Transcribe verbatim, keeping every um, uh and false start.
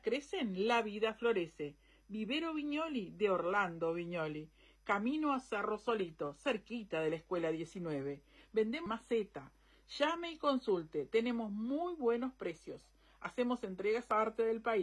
crecen, la vida florece. Vivero Viñoli de Orlando Viñoli. Camino a Cerro Solito, cerquita de la escuela diecinueve. Vendemos maceta. Llame y consulte. Tenemos muy buenos precios. Hacemos entregas a parte del país.